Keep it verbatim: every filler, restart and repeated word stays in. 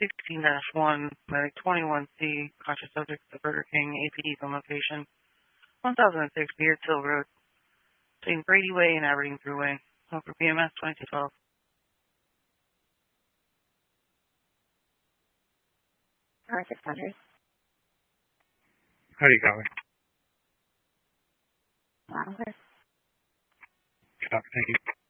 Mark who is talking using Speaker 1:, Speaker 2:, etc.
Speaker 1: sixteen dash one, Medic twenty-one C, conscious subject to Burger King, A P D from location one thousand six Beard Hill Road, between Brady Way and Aberdeen Thruway, over B M S twenty-two twelve.
Speaker 2: Alright, six hundred.
Speaker 3: How do you copy?
Speaker 2: Wow, okay.
Speaker 3: Copy, thank you.